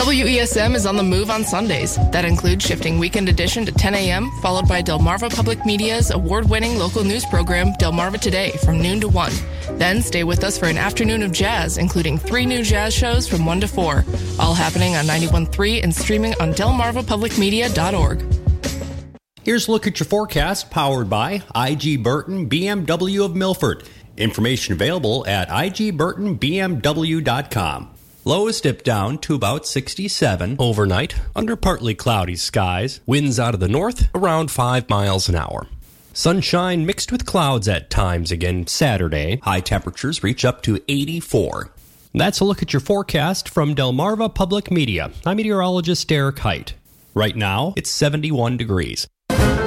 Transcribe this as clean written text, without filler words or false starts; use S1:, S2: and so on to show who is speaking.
S1: WESM is on the move on Sundays. That includes shifting Weekend Edition to 10 a.m., followed by Delmarva Public Media's award-winning local news program, Delmarva Today, from noon to 1. Then stay with us for an afternoon of jazz, including 3 new jazz shows from 1 to 4, all happening on 91.3 and streaming on delmarvapublicmedia.org.
S2: Here's a look at your forecast, powered by IG Burton BMW of Milford. Information available at igburtonbmw.com. Lows dip down to about 67 overnight under partly cloudy skies. Winds out of the north around 5 miles an hour. Sunshine mixed with clouds at times again Saturday. High temperatures reach up to 84. That's a look at your forecast from Delmarva Public Media. I'm meteorologist Derek Height. Right now, it's 71 degrees.